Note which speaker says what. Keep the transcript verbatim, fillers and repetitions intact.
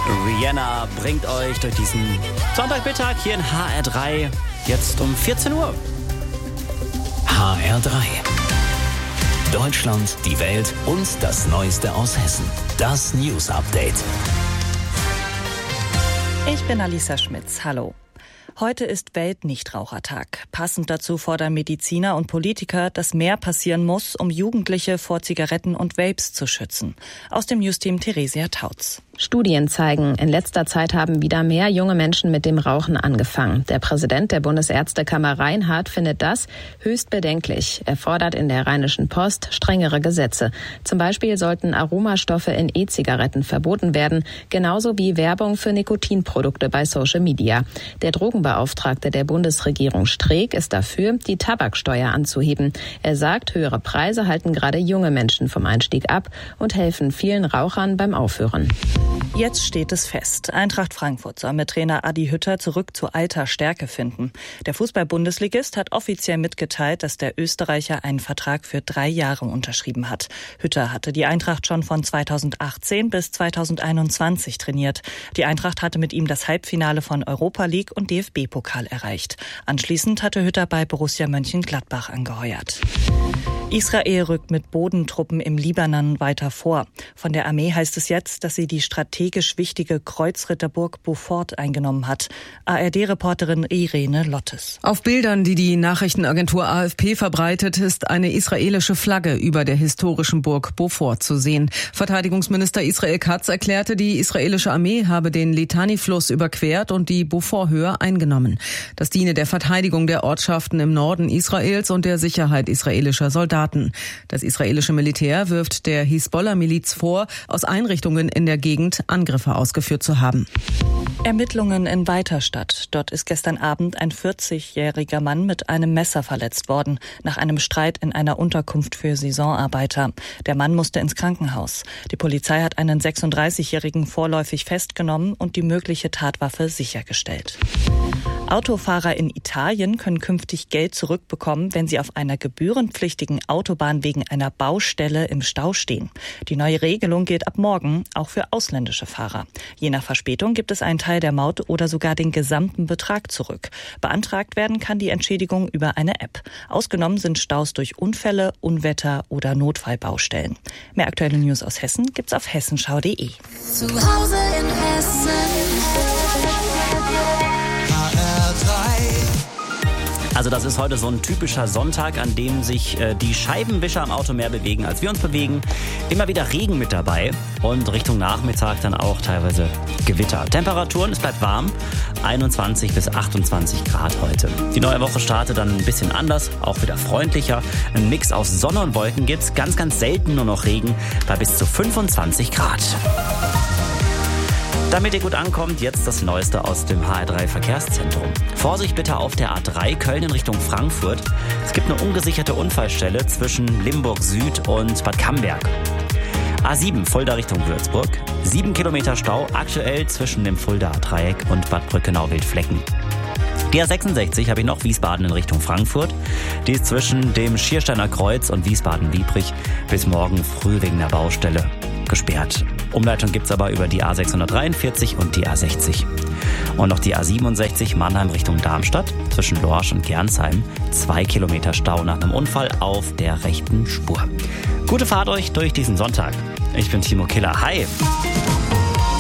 Speaker 1: Rihanna bringt euch durch diesen Sonntagmittag hier in H R drei. Jetzt um vierzehn Uhr.
Speaker 2: H R drei. Deutschland, die Welt und das Neueste aus Hessen. Das News Update.
Speaker 3: Ich bin Alisa Schmitz. Hallo. Heute ist Weltnichtrauchertag. Passend dazu fordern Mediziner und Politiker, dass mehr passieren muss, um Jugendliche vor Zigaretten und Vapes zu schützen. Aus dem Newsteam Theresia Tautz.
Speaker 4: Studien zeigen, in letzter Zeit haben wieder mehr junge Menschen mit dem Rauchen angefangen. Der Präsident der Bundesärztekammer Reinhardt findet das höchst bedenklich. Er fordert in der Rheinischen Post strengere Gesetze. Zum Beispiel sollten Aromastoffe in E-Zigaretten verboten werden, genauso wie Werbung für Nikotinprodukte bei Social Media. Der Drogenbeauftragte der Bundesregierung Streeck ist dafür, die Tabaksteuer anzuheben. Er sagt, höhere Preise halten gerade junge Menschen vom Einstieg ab und helfen vielen Rauchern beim Aufhören.
Speaker 3: Jetzt steht es fest. Eintracht Frankfurt soll mit Trainer Adi Hütter zurück zu alter Stärke finden. Der Fußball-Bundesligist hat offiziell mitgeteilt, dass der Österreicher einen Vertrag für drei Jahre unterschrieben hat. Hütter hatte die Eintracht schon von zweitausendachtzehn bis zweitausendeinundzwanzig trainiert. Die Eintracht hatte mit ihm das Halbfinale von Europa League und D F B-Pokal erreicht. Anschließend hatte Hütter bei Borussia Mönchengladbach angeheuert. Israel rückt mit Bodentruppen im Libanon weiter vor. Von der Armee heißt es jetzt, dass sie die strategisch wichtige Kreuzritterburg Beaufort eingenommen hat. A R D-Reporterin Irene Lottes.
Speaker 5: Auf Bildern, die die Nachrichtenagentur A F P verbreitet, ist eine israelische Flagge über der historischen Burg Beaufort zu sehen. Verteidigungsminister Israel Katz erklärte, die israelische Armee habe den Litani-Fluss überquert und die Beaufort-Höhe eingenommen. Das diene der Verteidigung der Ortschaften im Norden Israels und der Sicherheit israelischer Soldaten. Das israelische Militär wirft der Hisbollah-Miliz vor, aus Einrichtungen in der Gegend Angriffe ausgeführt zu haben.
Speaker 3: Ermittlungen in Weiterstadt. Dort ist gestern Abend ein vierzigjähriger Mann mit einem Messer verletzt worden, nach einem Streit in einer Unterkunft für Saisonarbeiter. Der Mann musste ins Krankenhaus. Die Polizei hat einen sechsunddreißigjährigen vorläufig festgenommen und die mögliche Tatwaffe sichergestellt. Autofahrer in Italien können künftig Geld zurückbekommen, wenn sie auf einer gebührenpflichtigen Autobahn wegen einer Baustelle im Stau stehen. Die neue Regelung gilt ab morgen auch für ausländische Fahrer. Je nach Verspätung gibt es einen Teil der Maut oder sogar den gesamten Betrag zurück. Beantragt werden kann die Entschädigung über eine App. Ausgenommen sind Staus durch Unfälle, Unwetter oder Notfallbaustellen. Mehr aktuelle News aus Hessen gibt's auf hessenschau punkt de.
Speaker 6: Zu Hause in Hessen.
Speaker 1: Also das ist heute so ein typischer Sonntag, an dem sich äh, die Scheibenwischer am Auto mehr bewegen, als wir uns bewegen. Immer wieder Regen mit dabei und Richtung Nachmittag dann auch teilweise Gewitter. Temperaturen, es bleibt warm, einundzwanzig bis achtundzwanzig Grad heute. Die neue Woche startet dann ein bisschen anders, auch wieder freundlicher. Ein Mix aus Sonne und Wolken gibt's, ganz, ganz selten nur noch Regen bei bis zu fünfundzwanzig Grad. Damit ihr gut ankommt, jetzt das Neueste aus dem H R drei Verkehrszentrum. Vorsicht bitte auf der A drei Köln in Richtung Frankfurt. Es gibt eine ungesicherte Unfallstelle zwischen Limburg Süd und Bad Camberg. A sieben Fulda Richtung Würzburg. Sieben Kilometer Stau aktuell zwischen dem Fulda-Dreieck und Bad Brückenau-Wildflecken. Die A sechsundsechzig habe ich noch, Wiesbaden in Richtung Frankfurt. Die ist zwischen dem Schiersteiner Kreuz und Wiesbaden-Liebrig bis morgen früh wegen der Baustelle gesperrt. Umleitung gibt's aber über die A sechshundertdreiundvierzig und die A sechzig. Und noch die A siebenundsechzig Mannheim Richtung Darmstadt zwischen Lorsch und Gernsheim. Zwei Kilometer Stau nach einem Unfall auf der rechten Spur. Gute Fahrt euch durch diesen Sonntag. Ich bin Timo Killer. Hi!